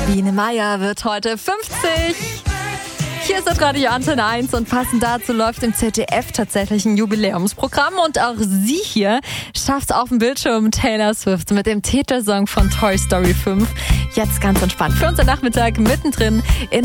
Biene Meier wird heute 50. Hier ist das Radio Antenne 1 und passend dazu läuft im ZDF tatsächlich ein Jubiläumsprogramm und auch sie hier schafft auf dem Bildschirm Taylor Swift mit dem Titelsong von Toy Story 5. Jetzt ganz entspannt für unseren Nachmittag mittendrin in